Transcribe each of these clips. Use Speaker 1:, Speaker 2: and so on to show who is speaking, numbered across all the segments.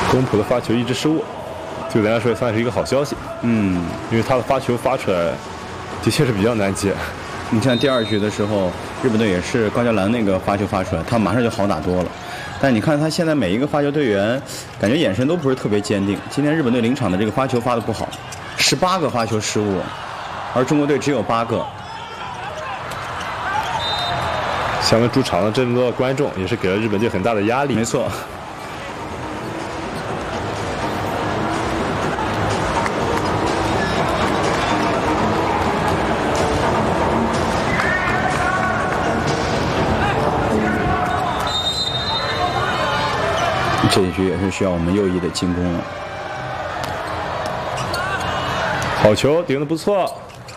Speaker 1: 东浦的发球一直失误，对咱来说也算是一个好消息。因为他的发球发出来的确是比较难接。
Speaker 2: 你像第2局的时候，日本队也是高桥蓝那个发球发出来，他马上就好打多了。但你看他现在每一个发球队员，感觉眼神都不是特别坚定。今天日本队临场的这个发球发的不好，18个发球失误，而中国队只有8个。
Speaker 1: 厦门主场的这么多观众，也是给了日本队很大的压力。
Speaker 2: 没错。这一局也是需要我们右翼的进攻了。
Speaker 1: 好球，顶得不错。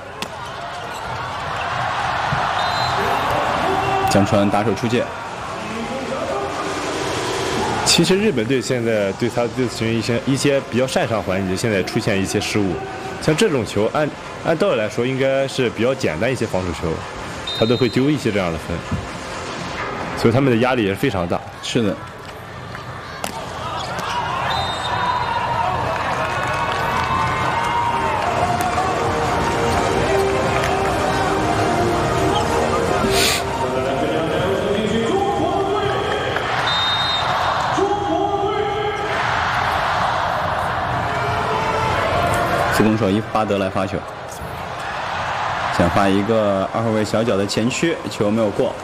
Speaker 2: 江川打手出界。
Speaker 1: 其实日本队现在对他进行一些比较擅长环节，现在出现一些失误。像这种球，按道理来说应该是比较简单一些防守球，他都会丢一些这样的分，所以他们的压力也是非常大。
Speaker 2: 是的。副攻手伊夫巴德来发球，想发一个2号位小脚的前区，球没有过。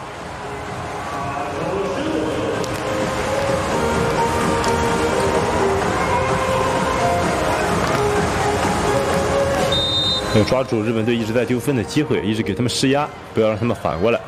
Speaker 1: 要抓住日本队一直在丢分的机会，一直给他们施压，不要让他们缓过来。